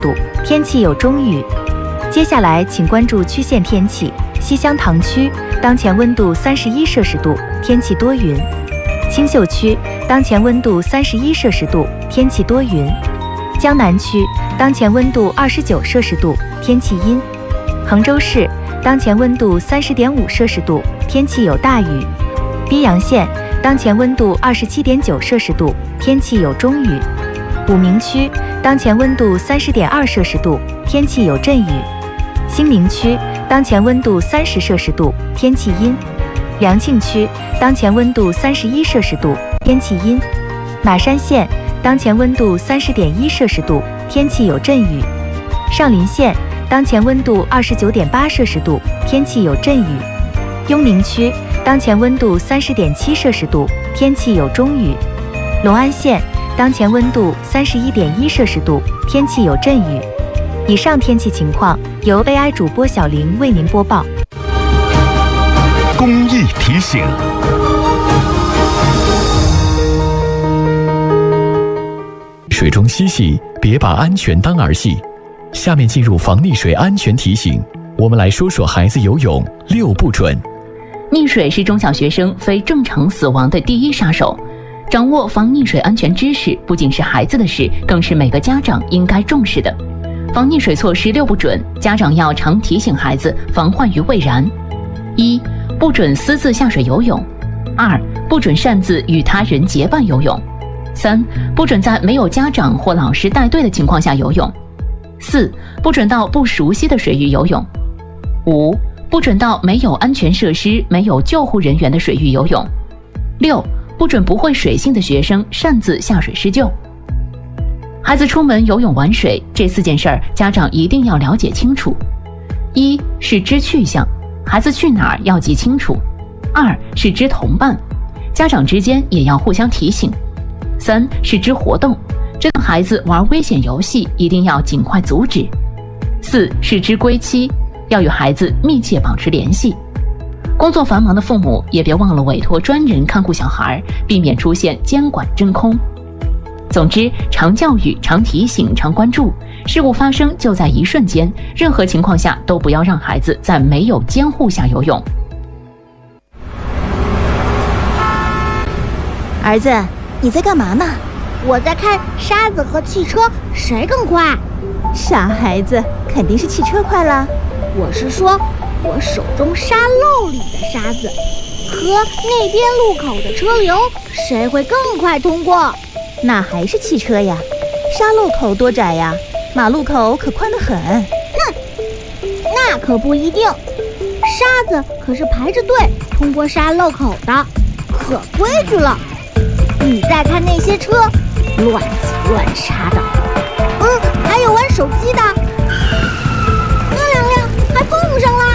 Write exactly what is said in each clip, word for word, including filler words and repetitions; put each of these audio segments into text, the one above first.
度，天气有中雨。接下来请关注区县天气。西乡塘区当前温度三十一摄氏度，天气多云。青秀区当前温度三十一摄氏度，天气多云。江南区当前温度二十九摄氏度，天气阴。衡州市当前温度三十点五摄氏度，天气有大雨。宾阳县当前温度二十七点九摄氏度，天气有中雨。武鸣区当前温度三十点二摄氏度，天气有阵雨。兴宁区当前温度三十摄氏度，天气阴。良庆区当前温度三十一摄氏度，天气阴。马山县当前温度三十点一摄氏度，天气有阵雨。上林县当前温度二十九点八摄氏度，天气有阵雨。雍宁区当前温度三十点七摄氏度，天气有中雨。隆安县当前温度三十一点一摄氏度，天气有阵雨。以上天气情况由 A I 主播小玲为您播报。 公益提醒：水中嬉戏，别把安全当儿戏。下面进入防溺水安全提醒，我们来说说孩子游泳六不准。 溺水是中小学生非正常死亡的第一杀手。掌握防溺水安全知识不仅是孩子的事，更是每个家长应该重视的。防溺水措施六不准，家长要常提醒孩子防患于未然。一、不准私自下水游泳。二、不准擅自与他人结伴游泳。三、不准在没有家长或老师带队的情况下游泳。四、不准到不熟悉的水域游泳。五、不准到没有安全设施、没有救护人员的水域游泳。六、不准不会水性的学生擅自下水施救。孩子出门游泳玩水，这四件事儿家长一定要了解清楚。一是知去向，孩子去哪儿要记清楚。二是知同伴，家长之间也要互相提醒。三是知活动，知道孩子玩危险游戏一定要尽快阻止。四是知归期，要与孩子密切保持联系。工作繁忙的父母也别忘了委托专人看顾小孩，避免出现监管真空。总之，常教育、常提醒、常关注，事故发生就在一瞬间，任何情况下都不要让孩子在没有监护下游泳。 儿子，你在干嘛呢？ 我在看沙子和汽车谁更快。 傻孩子，肯定是汽车快了。 我是说，我手中沙漏里的沙子和那边路口的车流，谁会更快通过？ 那还是汽车呀，沙漏口多窄呀，马路口可宽得很。 哼，那可不一定，沙子可是排着队通过沙漏口的，可规矩了。你再看那些车，乱挤乱插的，嗯，还有玩手机的，那两辆还碰上啦。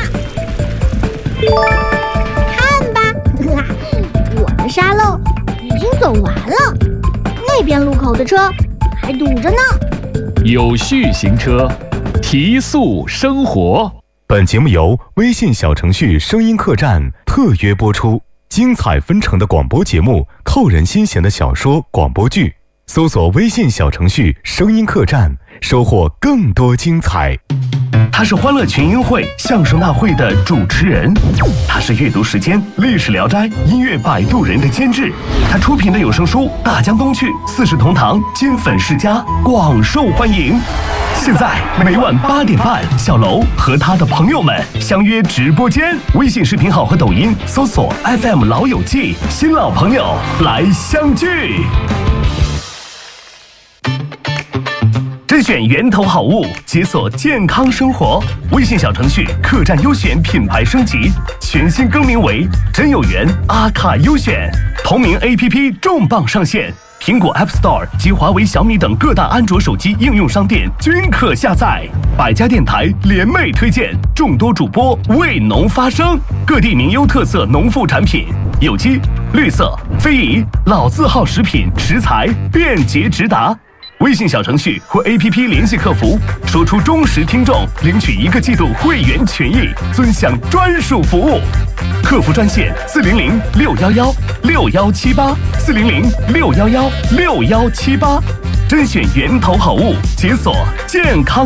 看吧，我的沙漏已经走完了。那边路口的车还堵着呢。 有序行车，提速生活。 本节目由微信小程序声音客栈特约播出。精彩纷呈的广播节目，扣人心弦的小说、广播剧，搜索微信小程序声音客栈，收获更多精彩。 他是欢乐群英会相声大会的主持人，他是阅读时间历史聊斋音乐摆渡人的监制，他出品的有声书《大江东去》四世同堂金粉世家广受欢迎。现在每晚八点半，小楼和他的朋友们相约直播间，微信视频号和抖音搜索 F M 老友记，新老朋友来相聚。甄选源头好物，解锁健康生活。微信小程序客栈优选品牌升级，全新更名为真有缘阿卡优选，同名 A P P 重磅上线。苹果 App Store 及华为、小米等各大安卓手机应用商店均可下载。百家电台联袂推荐，众多主播为农发声，各地名优特色农副产品，有机、绿色、非遗、老字号食品食材便捷直达。微信小程序或 A P P 联系客服，说出忠实听众，领取一个季度会员权益，尊享专属服务。客服专线四零零六幺幺六幺七八四零零六幺幺六幺七八。 甄选源头好物，解锁健康。